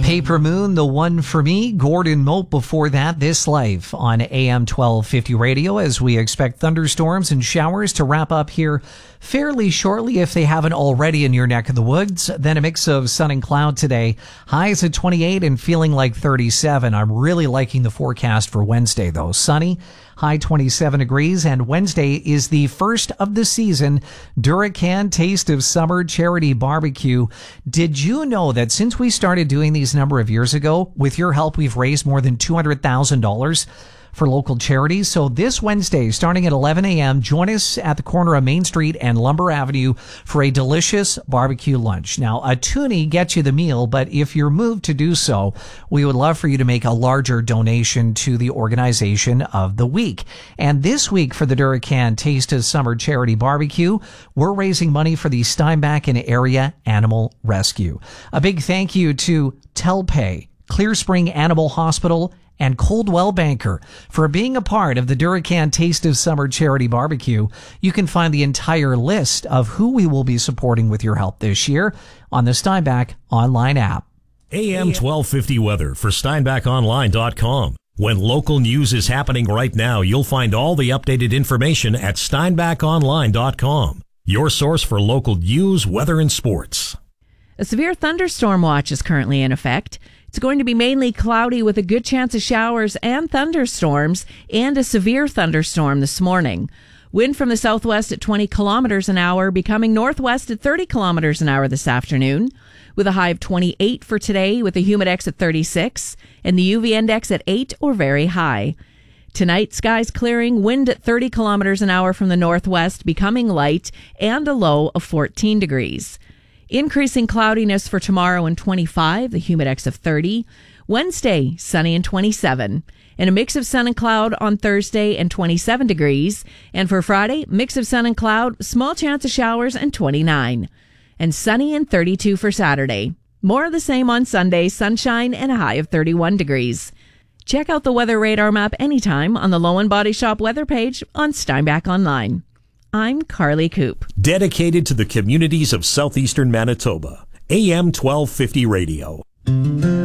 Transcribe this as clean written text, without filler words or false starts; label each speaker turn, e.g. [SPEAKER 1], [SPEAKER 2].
[SPEAKER 1] Paper Moon, the one for me. Gordon Moat before that. This Life on AM 1250 radio, as we expect thunderstorms and showers to wrap up here fairly shortly if they haven't already in your neck of the woods. Then a mix of sun and cloud today. Highs at 28 and feeling like 37. I'm really liking the forecast for Wednesday though. Sunny, high 27 degrees, and Wednesday is the first of the season Duracan Taste of Summer Charity Barbecue. Did you know that since we started doing these a number of years ago, with your help, we've raised more than $200,000 for local charities? So this Wednesday, starting at 11 a.m., join us at the corner of Main Street and Lumber Avenue for a delicious barbecue lunch. Now, a toonie gets you the meal, but if you're moved to do so, we would love for you to make a larger donation to the organization of the week. And this week for the Duracan Taste of Summer Charity Barbecue, we're raising money for the Steinbach and Area Animal Rescue. A big thank you to Telpay, Clear Spring Animal Hospital, and Coldwell Banker for being a part of the Duracan Taste of Summer Charity Barbecue. You can find the entire list of who we will be supporting with your help this year on the Steinbach online app.
[SPEAKER 2] AM 1250 weather for SteinbachOnline.com. When local news is happening right now, you'll find all the updated information at SteinbachOnline.com. Your source for local news, weather, and sports.
[SPEAKER 3] A severe thunderstorm watch is currently in effect. It's going to be mainly cloudy with a good chance of showers and thunderstorms, and a severe thunderstorm this morning. Wind from the southwest at 20 kilometers an hour, becoming northwest at 30 kilometers an hour this afternoon, with a high of 28 for today, with a humidex at 36 and the UV index at 8 or very high. Tonight, skies clearing, wind at 30 kilometers an hour from the northwest, becoming light, and a low of 14 degrees. Increasing cloudiness for tomorrow and 25, the humidex of 30. Wednesday, sunny and 27. And a mix of sun and cloud on Thursday and 27 degrees. And for Friday, mix of sun and cloud, small chance of showers and 29. And sunny and 32 for Saturday. More of the same on Sunday, sunshine and a high of 31 degrees. Check out the weather radar map anytime on the Lowen Body Shop weather page on Steinbach Online. I'm Carly Coop.
[SPEAKER 2] Dedicated to the communities of southeastern Manitoba. AM 1250 radio.